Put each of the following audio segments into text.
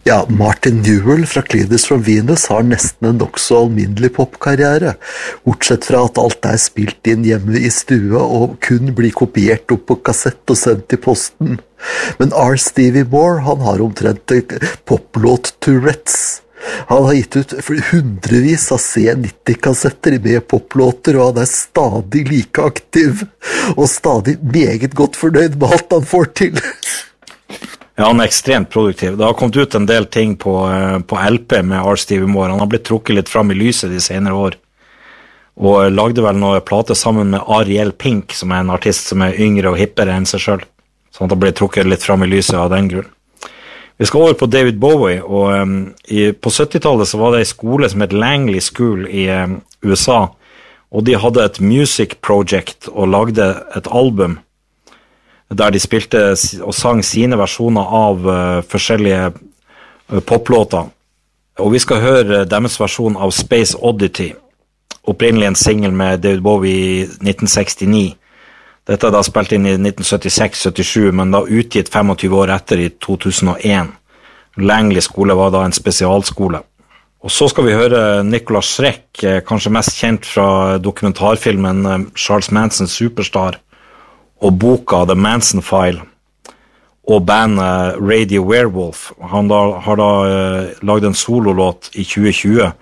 Ja, Martin Newell fra Cleaners from Venus har nesten en nok så alminnelig popkarriere, bortsett fra at alt er spilt inn hjemme i stua og kun blir kopiert opp på kassett og sendt i posten. Men R. Stevie Moore, han har omtrent poplåt-Tourettes. Han har gitt ut hundrevis av C90-kassetter med poplåter, og han er stadig like aktiv, og stadig meget godt fornøyd med alt han får til. Ja, han er ekstremt produktiv. Det har kommet ut en del ting på LP med R. Stevie Moore. Han har blitt trukket litt fram i lyset de senere år, og lagde vel noen plater sammen med Ariel Pink, som er en artist som er yngre og hippere enn seg selv. Så han har blitt trukket litt fram i lyset av den grunn. Vi skal over på David Bowie, og på 70-tallet så var det en skole som het Langley School i USA, og de hadde et music project og lagde et album der de spilte og sang sine versjoner av forskjellige poplåter. Og vi skal høre deres versjon av Space Oddity, opprinnelig en single med David Bowie i 1969. Dette er da spilt inn i 1976-77, men da utgitt 25 år etter i 2001. Langley skole var da en spesialskole. Og så skal vi høre Nicholas Schreck, kanskje mest kjent fra dokumentarfilmen Charles Manson Superstar, og boka The Manson File, og bandet Radio Werewolf. Han har da laget en sololåt i 2020,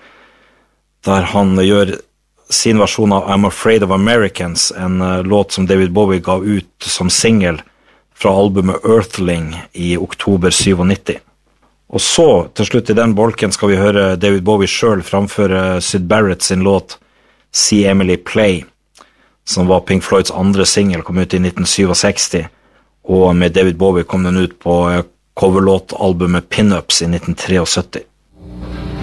der han gjør sin versjon av I'm Afraid of Americans, en låt som David Bowie gav ut som single fra albumet Earthling i oktober 97. Og så, til slutt i den bolken, skal vi høre David Bowie selv framføre Syd Barrett sin låt See Emily Play, som var Pink Floyds andre single, kom ut i 1967, og med David Bowie kom den ut på coverlåtalbumet Pin-Ups i 1973.